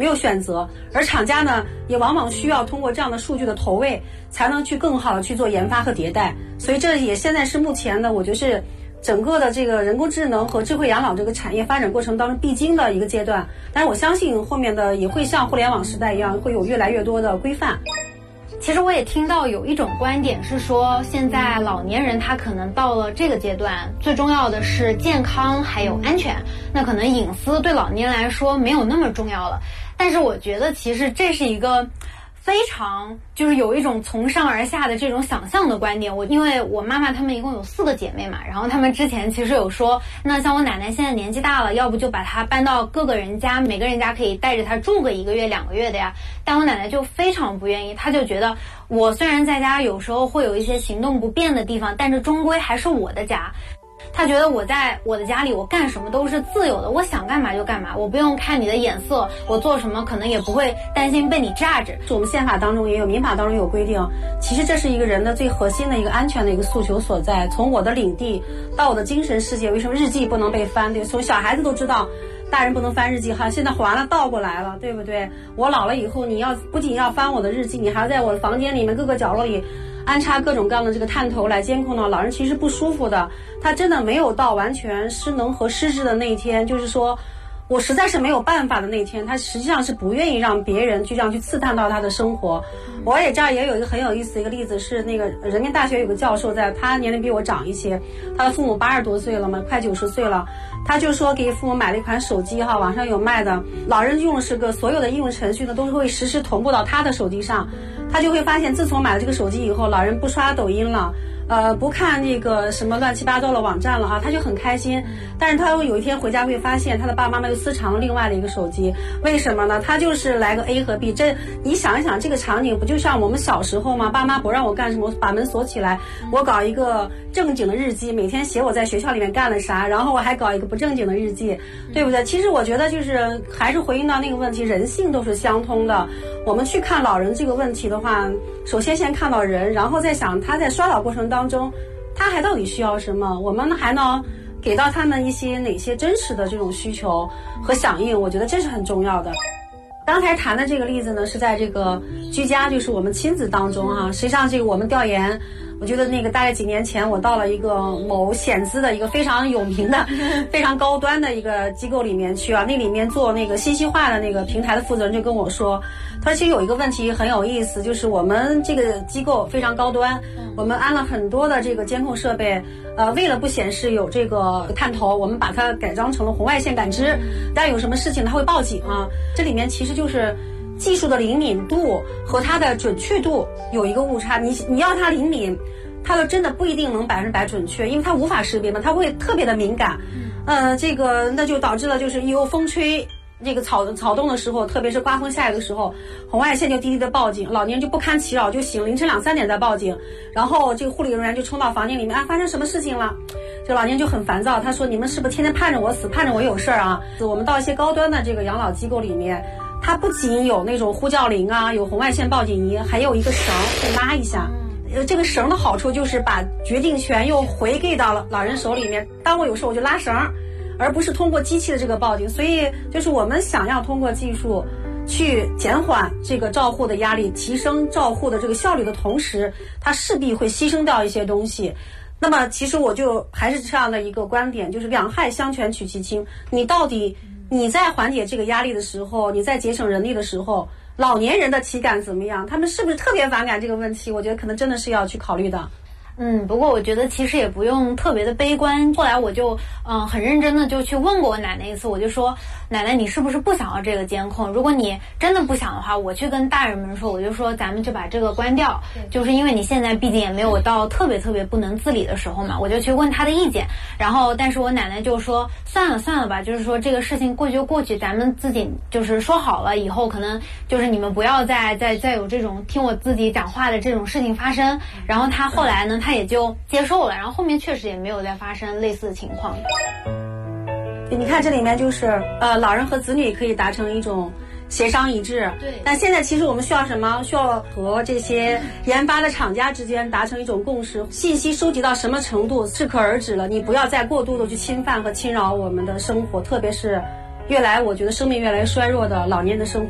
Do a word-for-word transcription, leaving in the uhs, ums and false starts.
没有选择，而厂家呢也往往需要通过这样的数据的投喂，才能去更好的去做研发和迭代。所以这也现在是目前的，我觉得是整个的这个人工智能和智慧养老这个产业发展过程当中必经的一个阶段。但是我相信后面的也会像互联网时代一样，会有越来越多的规范。 其实我也听到有一种观点是说，现在老年人他可能到了这个阶段，最重要的是健康还有安全，那可能隐私对老年人来说没有那么重要了。但是我觉得其实这是一个非常就是有一种从上而下的这种想象的观点。我因为我妈妈她们一共有四个姐妹嘛，然后她们之前其实有说，那像我奶奶现在年纪大了，要不就把她搬到各个人家，每个人家可以带着她住个一个月两个月的呀。但我奶奶就非常不愿意，她就觉得我虽然在家有时候会有一些行动不便的地方，但是终归还是我的家。他觉得我在我的家里，我干什么都是自由的，我想干嘛就干嘛，我不用看你的眼色，我做什么可能也不会担心被你榨着。 我们宪法当中也有，民法当中有规定，其实这是一个人的最核心的一个安全的一个诉求所在。从我的领地到我的精神世界，为什么日记不能被翻？对，从小孩子都知道大人不能翻日记哈，现在完了倒过来了，对不对？我老了以后，你要不仅要翻我的日记，你还要在我的房间里面各个角落里安插各种各样的这个探头来监控到老人，其实不舒服的。他真的没有到完全失能和失智的那一天，就是说我实在是没有办法的那一天，他实际上是不愿意让别人去这样去刺探到他的生活。我也这儿也有一个很有意思的一个例子，是那个人民大学有个教授，在他年龄比我长一些，他的父母八十多岁了嘛，快九十岁了，他就说给父母买了一款手机哈，网上有卖的，老人用的是个所有的应用程序呢都是会实时同步到他的手机上，他就会发现自从买了这个手机以后，老人不刷抖音了，呃，不看那个什么乱七八糟的网站了啊，他就很开心。但是他有一天回家会发现，他的爸爸妈妈又私藏了另外的一个手机，为什么呢？他就是来个 A 和 B， 这你想一想，这个场景不就像我们小时候吗？爸妈不让我干什么，把门锁起来，我搞一个正经的日记，每天写我在学校里面干了啥，然后我还搞一个不正经的日记，对不对？其实我觉得就是还是回应到那个问题，人性都是相通的。我们去看老人这个问题的话，首先先看到人，然后再想他在衰老过程当中他还到底需要什么，我们还能给到他们一些哪些真实的这种需求和响应，我觉得这是很重要的。刚才谈的这个例子呢，是在这个居家，就是我们亲子当中啊。实际上这个我们调研，我觉得那个大概几年前我到了一个某险资的一个非常有名的非常高端的一个机构里面去啊，那里面做那个信息化的那个平台的负责人就跟我说，他其实有一个问题很有意思，就是我们这个机构非常高端，我们安了很多的这个监控设备，呃，为了不显示有这个探头，我们把它改装成了红外线感知，但有什么事情它会报警啊。这里面其实就是技术的灵敏度和它的准确度有一个误差，你你要它灵敏，它就真的不一定能百分之百准确，因为它无法识别嘛，它会特别的敏感，呃，这个那就导致了就是有风吹这个草草动的时候，特别是刮风下雨的时候，红外线就滴滴的报警，老年人就不堪其扰就醒，凌晨两三点再报警，然后这个护理人员就冲到房间里面，啊，发生什么事情了？这老年人就很烦躁，他说你们是不是天天盼着我死，盼着我有事儿啊？我们到一些高端的这个养老机构里面，它不仅有那种呼叫铃啊，有红外线报警仪，还有一个绳会拉一下。呃，这个绳的好处就是把决定权又回给到了老人手里面。当我有事我就拉绳，而不是通过机器的这个报警。所以就是我们想要通过技术去减缓这个照护的压力，提升照护的这个效率的同时，它势必会牺牲掉一些东西。那么其实我就还是这样的一个观点，就是两害相权取其轻。你到底你在缓解这个压力的时候，你在节省人力的时候，老年人的体感怎么样？他们是不是特别反感这个问题？我觉得可能真的是要去考虑的。 嗯，不过我觉得其实也不用特别的悲观。后来我就嗯、呃、很认真的就去问过我奶奶一次，我就说奶奶你是不是不想要这个监控？如果你真的不想的话，我去跟大人们说，我就说咱们就把这个关掉，就是因为你现在毕竟也没有到特别特别不能自理的时候嘛。我就去问他的意见，然后但是我奶奶就说算了算了吧，就是说这个事情过去就过去，咱们自己就是说好了，以后可能就是你们不要再再再有这种听我自己讲话的这种事情发生。然后他后来呢他也就接受了，然后后面确实也没有再发生类似的情况。 你看这里面就是呃，老人和子女可以达成一种协商一致， 对。 但现在其实我们需要什么？需要和这些研发的厂家之间达成一种共识，信息收集到什么程度适可而止了，你不要再过度的去侵犯和侵扰我们的生活，特别是越来我觉得生命越来越衰弱的老年的生活。